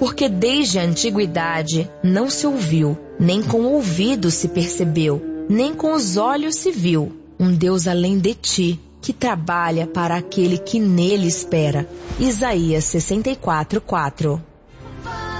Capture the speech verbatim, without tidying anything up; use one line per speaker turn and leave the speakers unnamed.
Porque desde a antiguidade não se ouviu, nem com o ouvido se percebeu, nem com os olhos se viu, um Deus além de ti, que trabalha para aquele que nele espera. Isaías sessenta e quatro, quatro.